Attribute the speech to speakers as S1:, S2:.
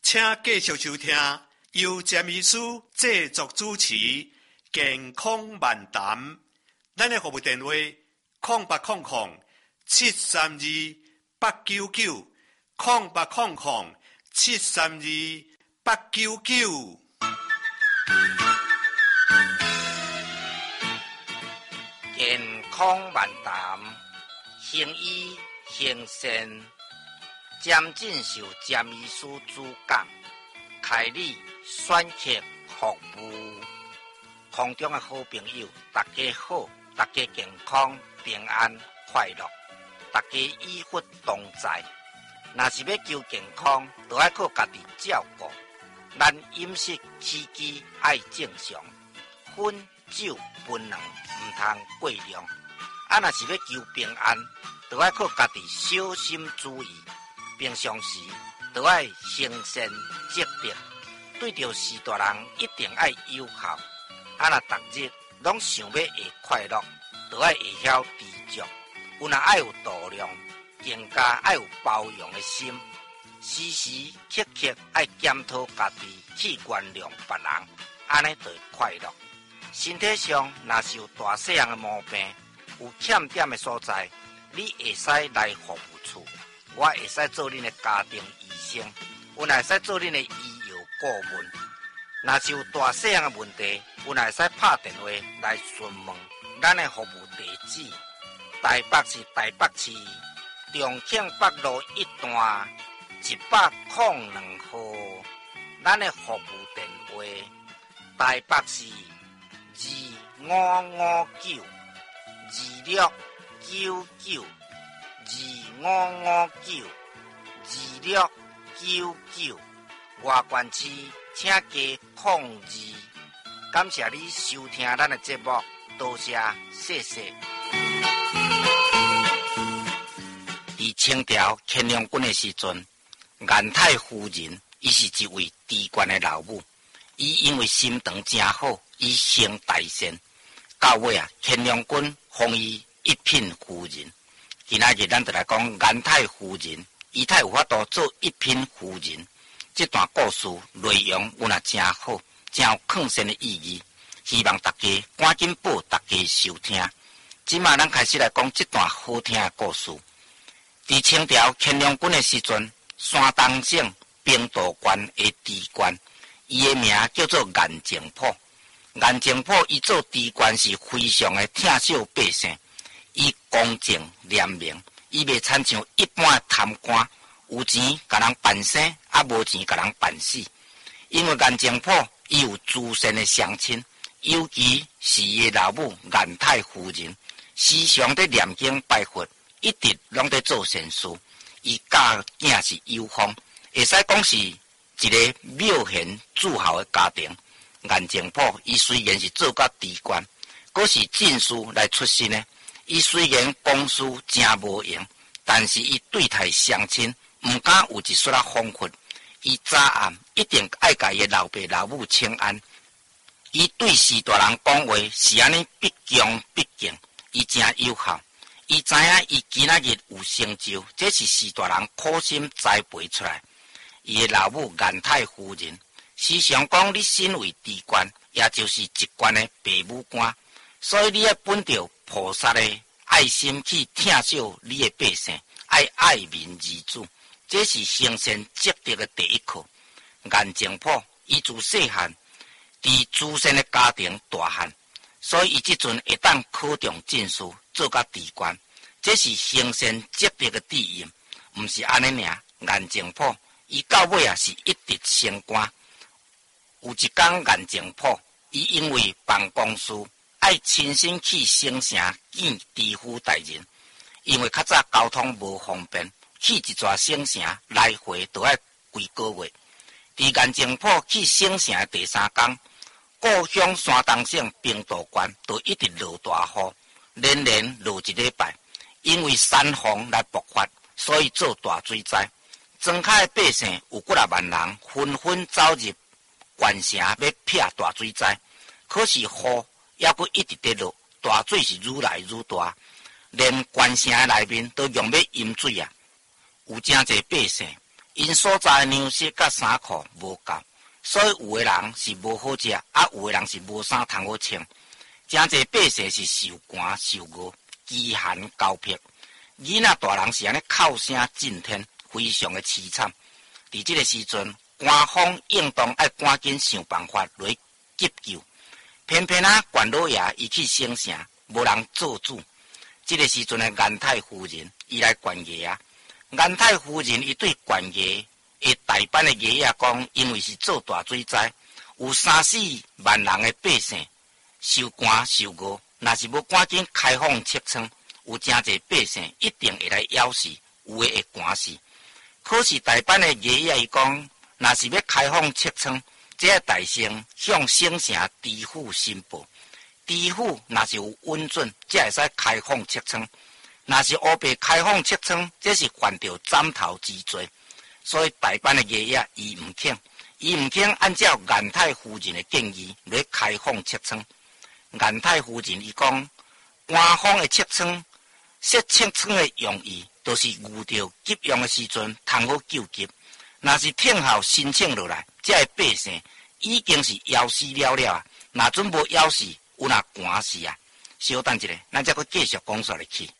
S1: 请继续收听由詹医师制作主持健康漫谈。咱的服务电话0800-832-899，0800-732-899。
S2: 健康漫谈，行医行善，詹进修詹医师主讲，开立选客服务。空中的好朋友，大家好，大家健康平安快乐，大家医福同在。若是要求健康，就要靠家己照顾。咱饮食起居爱正常，烟酒槟榔唔通过量。若是要求平安，就要靠家己小心注意。平常时就要行善积德，对着事大人一定要友好。若逐日拢想要会快乐，就要会晓知足。有若爱有度量，更加爱有包容的心。时时刻刻爱检讨家己，去原谅别人，安尼就会快乐。身体上若是有大细样的毛病，有欠点的所在，你会使来服务处，我会使做恁的家庭医生，我会使做恁的医药顾问。若是有大细样的问题，我会使拍电话来询问咱的服务地址：台北市台北市重庆北路一段102号。咱的服务电话：台北市2559259925592699，外县市请加02。感谢你收听咱的节目，多谢，谢谢。伫清朝乾隆君的时阵，严太夫人伊是一位trí权的老母，伊因为心肠真好，伊行大善，到尾乾隆君封伊一品夫人。今仔日咱就来讲严太夫人，伊太有法度做一品夫人。这段故事内容有若真好，真有抗善的意义，希望大家赶紧报大家收听。即马咱开始来讲这段好听的故事。伫清朝乾隆君的时阵，山东省平道县的知县，伊的名叫做颜净甫。颜净甫伊做知县是非常的疼惜百姓，伊公正廉明，伊袂参像一般的贪官，有钱甲人办生，无钱甲人办死。因为颜净甫伊有慈善的乡亲，尤其是伊的老母颜太夫人，时常在念经拜佛，一直拢在做善事。伊家境是有丰，会使讲是一个妙贤自豪的家庭。颜净甫伊虽然是做甲知县，阁是进士来出身的。伊虽然公事真无用，但是伊对待乡亲，毋敢有一丝仔风骨。伊早暗一定爱甲伊老爸老母请安。伊对士大人讲话是安尼必恭必敬，伊真友好。伊知影伊今仔日有成就，这是士大人苦心栽培出来。伊的老母颜太夫人时常讲：你身为知县，也就是一县的爸母官，所以你要本着菩萨的爱心去疼惜你的百姓，爱民如子，这是行善积德的第一课。颜净甫伊自细汉伫慈善的家庭大汉，所以伊即阵会当考中进士，做甲知县，这是行善积德的底蕴。毋是安尼尔，颜净甫伊到尾是一直升官。有一天，颜净甫伊因为办公事，爱亲身去省城见知府大人，因为较早交通无方便，去一座省城来回都要几个月。伫颜净甫去省城的第3天，故乡山东省平道县就一直落大雨，连连落一礼拜。因为山洪来爆发，所以做大水灾。庄脚的百姓有几啊万人纷纷走入县城要避大水灾，可是雨还阁一直在落，大水是愈来愈大，连县城的内面都用要淹水啊！有真侪百姓因所在的粮食甲衫裤无够，所以有的人是无好食，有的人是无衫通好穿。真侪百姓是受寒受饿，饥寒交迫，囡仔大人是安尼哭声震天，非常的凄惨。伫这个时阵，官方应当爱赶紧想办法来急救，偏偏县老爷伊去省城，无人做主。这个时阵的严太夫人伊来管爷啊，严太夫人伊对管爷的大班的爷爷讲，因为是做大水灾，有3-4万人的百姓受寒受饿，若是要赶紧开放切窗，有真侪百姓一定会来枵死，有的会寒死。可是大班的爷爷伊讲，若是要开放切窗，这个大省向省城知府申报，知府若是有允准，才会使开放切窗。若是乌白开放切窗，这是犯着斩头之罪。所以大班的爷爷伊唔肯按照严太夫人的建议来开放切窗。严太夫人伊讲，官方的切窗，设切窗的用意，都是遇到急用的时阵，通好救急。若是听候申请落来，这个百姓已经是枵死了了啊！若准无枵死，有若寒死啊！稍等一下，咱再搁继续讲下去。